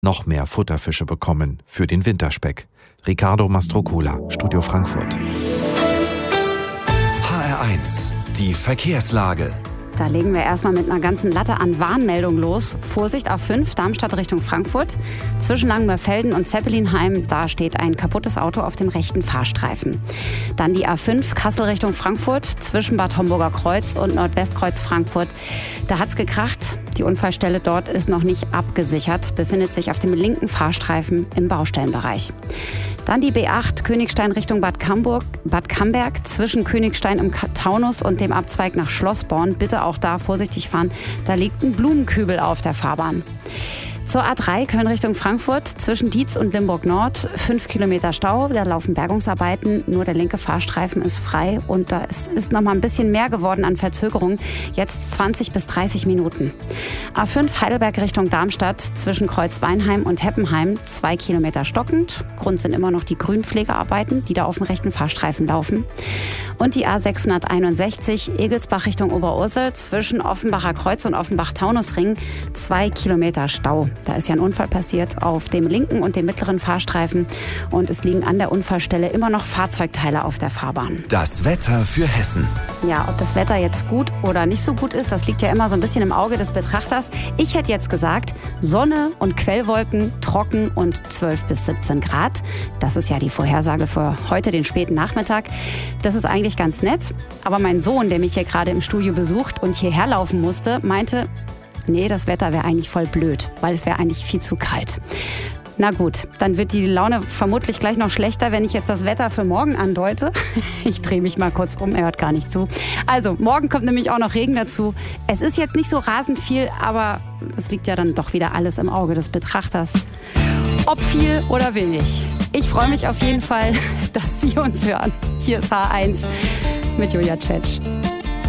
noch mehr Futterfische bekommen für den Winterspeck. Ricardo Mastrocola, Studio Frankfurt. HR1, die Verkehrslage. Da legen wir erstmal mit einer ganzen Latte an Warnmeldungen los. Vorsicht, A5, Darmstadt Richtung Frankfurt. Zwischen Langenmörfelden und Zeppelinheim, da steht ein kaputtes Auto auf dem rechten Fahrstreifen. Dann die A5, Kassel Richtung Frankfurt, zwischen Bad Homburger Kreuz und Nordwestkreuz Frankfurt. Da hat's gekracht. Die Unfallstelle dort ist noch nicht abgesichert, befindet sich auf dem linken Fahrstreifen im Baustellenbereich. Dann die B8 Königstein Richtung Bad Camberg zwischen Königstein im Taunus und dem Abzweig nach Schlossborn. Bitte auch da vorsichtig fahren. Da liegt ein Blumenkübel auf der Fahrbahn. Zur A3 Köln Richtung Frankfurt zwischen Dietz und Limburg Nord 5 Kilometer Stau. Da laufen Bergungsarbeiten, nur der linke Fahrstreifen ist frei und da ist noch mal ein bisschen mehr geworden an Verzögerung. Jetzt 20 bis 30 Minuten. A5 Heidelberg Richtung Darmstadt zwischen Kreuzweinheim und Heppenheim 2 Kilometer stockend. Grund sind immer noch die Grünpflegearbeiten, die da auf dem rechten Fahrstreifen laufen. Und die A661 Egelsbach Richtung Oberursel zwischen Offenbacher Kreuz und Offenbach-Taunusring 2 Kilometer Stau. Da ist ja ein Unfall passiert auf dem linken und dem mittleren Fahrstreifen und es liegen an der Unfallstelle immer noch Fahrzeugteile auf der Fahrbahn. Das Wetter für Hessen. Ja, ob das Wetter jetzt gut oder nicht so gut ist, das liegt ja immer so ein bisschen im Auge des Betrachters. Ich hätte jetzt gesagt, Sonne und Quellwolken, trocken und 12 bis 17 Grad. Das ist ja die Vorhersage für heute, den späten Nachmittag. Das ist eigentlich ganz nett, aber mein Sohn, der mich hier gerade im Studio besucht und hierher laufen musste, meinte, nee, das Wetter wäre eigentlich voll blöd, weil es wäre eigentlich viel zu kalt. Na gut, dann wird die Laune vermutlich gleich noch schlechter, wenn ich jetzt das Wetter für morgen andeute. Ich drehe mich mal kurz um, er hört gar nicht zu. Also, morgen kommt nämlich auch noch Regen dazu. Es ist jetzt nicht so rasend viel, aber es liegt ja dann doch wieder alles im Auge des Betrachters. Ob viel oder wenig. Ich freue mich auf jeden Fall, dass Sie uns hören. Hier ist H1 mit Julia Tschetsch.